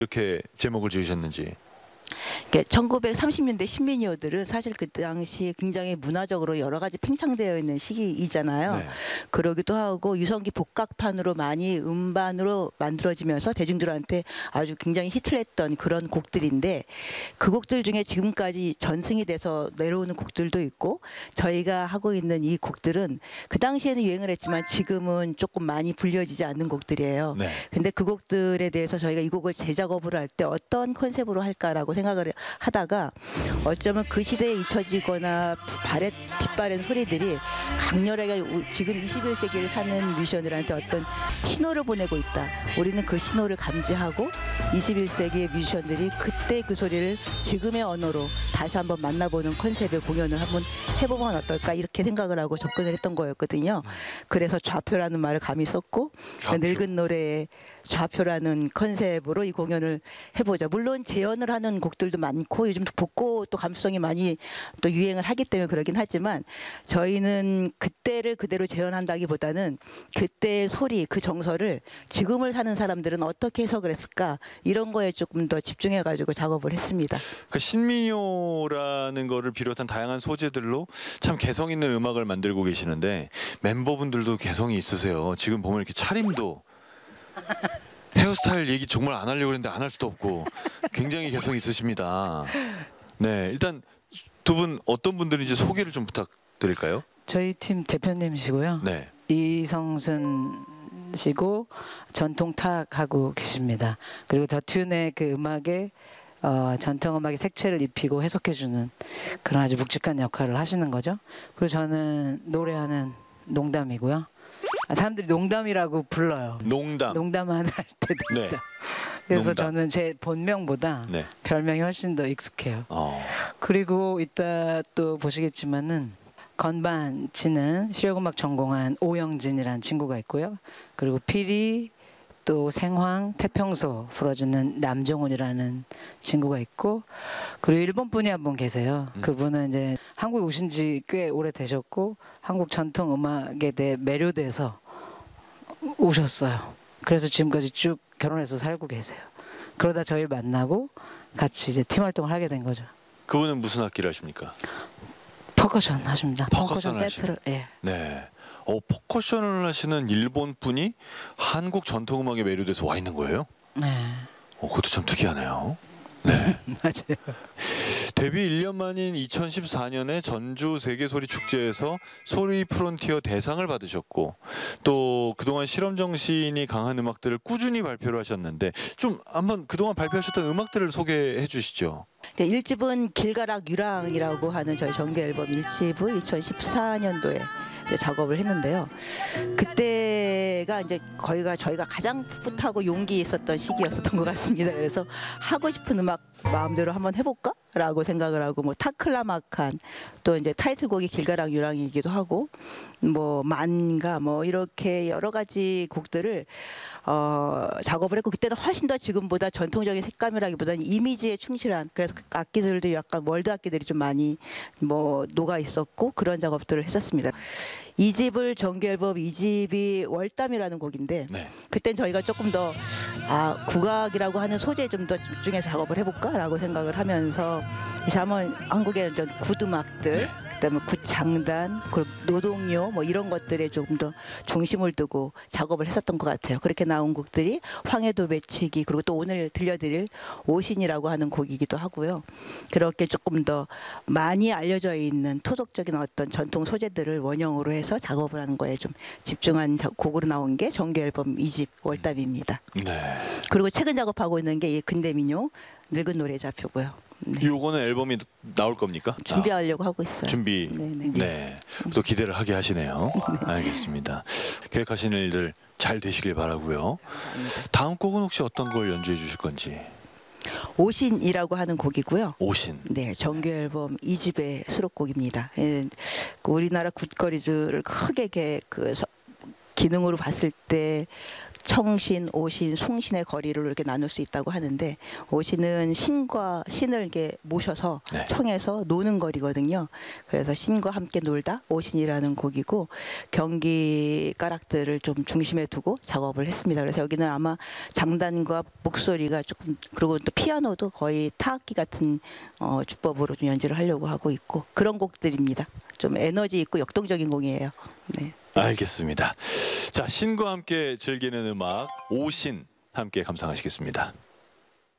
이렇게 제목을 지으셨는지. 1930년대 신민요들은 사실 그 당시 굉장히 문화적으로 여러 가지 팽창되어 있는 시기이잖아요. 네. 그러기도 하고 유성기 복각판으로 많이 음반으로 만들어지면서 대중들한테 아주 굉장히 히트를 했던 그런 곡들인데, 그 곡들 중에 지금까지 전승이 돼서 내려오는 곡들도 있고, 저희가 하고 있는 이 곡들은 그 당시에는 유행을 했지만 지금은 조금 많이 불려지지 않는 곡들이에요. 네. 근데 그 곡들에 대해서 저희가 이 곡을 재작업을 할 때 어떤 컨셉으로 할까라고 생각을 하다가, 어쩌면 그 시대에 잊혀지거나 빛바랜 소리들이 강렬하게 지금 21세기를 사는 뮤지션들한테 어떤 신호를 보내고 있다. 우리는 그 신호를 감지하고 21세기의 뮤지션들이 그때 그 소리를 지금의 언어로 다시 한번 만나보는 컨셉의 공연을 한번 해보면 어떨까, 이렇게 생각을 하고 접근을 했던 거였거든요. 그래서 좌표라는 말을 감히 썼고, 좌표. 늙은 노래의 좌표라는 컨셉으로 이 공연을 해보자. 물론 재현을 하는 곡들도 많고 요즘 복고 또 감수성이 많이 또 유행을 하기 때문에 그러긴 하지만, 저희는 그때를 그대로 재현한다기보다는 그때의 소리, 그 정서를 지금을 사는 사람들은 어떻게 해석을 했을까, 이런 거에 조금 더 집중해가지고 작업을 했습니다. 그 신민요라는 거를 비롯한 다양한 소재들로 참 개성 있는 음악을 만들고 계시는데, 멤버분들도 개성이 있으세요. 지금 보면 이렇게 차림도 헤어스타일 얘기 정말 안 하려고 했는데 안 할 수도 없고 굉장히 개성 있으십니다. 네, 일단 두 분 어떤 분들인지 소개를 좀 부탁드릴까요? 저희 팀 대표님이시고요. 네. 이성순 씨고 전통 탁 하고 계십니다. 그리고 더튠의 그 음악에 전통 음악의 색채를 입히고 해석해주는 그런 아주 묵직한 역할을 하시는 거죠. 그리고 저는 노래하는 농담이고요. 사람들이 농담이라고 불러요. 농담 하나 할 때도 네. 있다. 그래서 농담. 저는 제 본명보다 네. 별명이 훨씬 더 익숙해요. 그리고 이따 또 보시겠지만은 건반 치는 실용음악 전공한 오영진이라는 친구가 있고요. 그리고 피리, 또 생황, 태평소 불어주는 남정훈이라는 친구가 있고, 그리고 일본 분이 한 분 계세요. 그분은 이제 한국에 오신 지 꽤 오래 되셨고 한국 전통 음악에 대해 매료돼서 오셨어요. 그래서 지금까지 쭉 결혼해서 살고 계세요. 그러다 저희를 만나고 같이 이제 팀 활동을 하게 된 거죠. 그분은 무슨 악기를 하십니까? 퍼커션 하십니다. 퍼커션 세트를. 예. 네. 퍼커션을 하시는 일본 분이 한국 전통음악에 매료돼서 와 있는 거예요? 네. 그것도 참 특이하네요. 네. 맞아요. 데뷔 1년 만인 2014년에 전주 세계소리 축제에서 소리 프론티어 대상을 받으셨고, 또 그동안 실험 정신이 강한 음악들을 꾸준히 발표를 하셨는데, 좀 한번 그동안 발표하셨던 음악들을 소개해 주시죠. 네, 1집은 길가락 유랑이라고 하는 저희 정규 앨범 1집을 2014년도에 작업을 했는데요. 그때가 이제 저희가 가장 풋풋하고 용기 있었던 시기였었던 것 같습니다. 그래서 하고 싶은 음악 마음대로 한번 해볼까? 라고 생각을 하고, 뭐 타클라마칸, 또 이제 타이틀곡이 길가락 유랑이기도 하고, 뭐 만가, 뭐 이렇게 여러 가지 곡들을 작업을 했고, 그때는 훨씬 더 지금보다 전통적인 색감이라기보다는 이미지에 충실한, 그래서 그 악기들도 약간 월드 악기들이 좀 많이 뭐 녹아 있었고, 그런 작업들을 했었습니다. 2집을 정규 앨범 2집이 월담이라는 곡인데, 네. 그땐 저희가 조금 더 국악이라고 하는 소재에 좀 더 집중해서 작업을 해볼까라고 생각을 하면서, 이제 한번 한국의 굿음악들, 네. 그다음에 굿장단, 그리고 노동요 뭐 이런 것들에 조금 더 중심을 두고 작업을 했었던 것 같아요. 그렇게 나온 곡들이 황해도 배치기, 그리고 또 오늘 들려드릴 오신이라고 하는 곡이기도 하고요. 그렇게 조금 더 많이 알려져 있는 토속적인 어떤 전통 소재들을 원형으로 해서 작업을 하는 거에 좀 집중한 곡으로 나온 게 정규 앨범 2집 월담입니다. 네. 그리고 최근 작업하고 있는 게 이 근대민요 늙은 노래 좌표고요. 네. 요거는 앨범이 나올 겁니까? 준비하려고 하고 있어요. 준비. 네네. 네. 또 기대를 하게 하시네요. 알겠습니다. 계획하시는 일들 잘 되시길 바라고요. 다음 곡은 혹시 어떤 걸 연주해 주실 건지. 오신이라고 하는 곡이고요. 오신. 네, 정규 앨범 2집의 수록곡입니다. 우리나라 굿거리들을 크게 기능으로 봤을 때 청신, 오신, 숭신의 거리를 이렇게 나눌 수 있다고 하는데 오신은 신과 신을 이렇게 모셔서 네. 청해서 노는 거리거든요. 그래서 신과 함께 놀다 오신이라는 곡이고 경기 가락들을 좀 중심에 두고 작업을 했습니다. 그래서 여기는 아마 장단과 목소리가 조금 그리고 또 피아노도 거의 타악기 같은 주법으로 좀 연주를 하려고 하고 있고 그런 곡들입니다. 좀 에너지 있고 역동적인 곡이에요. 네. 알겠습니다. 자, 신과 함께 즐기는 음악 오신 함께 감상하시겠습니다.